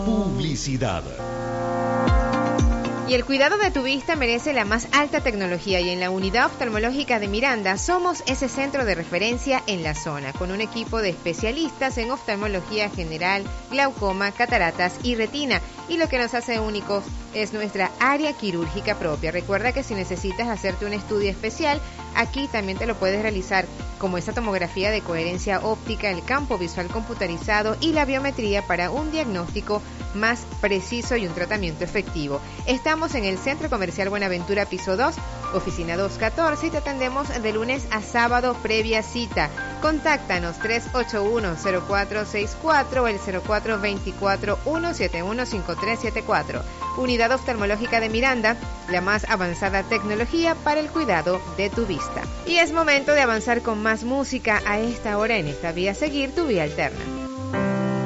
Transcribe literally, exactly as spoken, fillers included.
Publicidad. Y el cuidado de tu vista merece la más alta tecnología, y en la Unidad Oftalmológica de Miranda somos ese centro de referencia en la zona, con un equipo de especialistas en oftalmología general, glaucoma, cataratas y retina. Y lo que nos hace únicos es nuestra área quirúrgica propia. Recuerda que si necesitas hacerte un estudio especial, aquí también te lo puedes realizar, como esta tomografía de coherencia óptica, el campo visual computarizado y la biometría para un diagnóstico más preciso y un tratamiento efectivo. Estamos en el Centro Comercial Buenaventura, piso dos, oficina doscientos catorce, y te atendemos de lunes a sábado previa cita. Contáctanos tres ocho uno, cero cuatro seis cuatro o el cero cuatro dos cuatro, uno siete uno, cinco tres siete cuatro. Unidad Oftalmológica de Miranda, la más avanzada tecnología para el cuidado de tu vista. Y es momento de avanzar con más música a esta hora en esta vía Seguir tu Vía Alterna.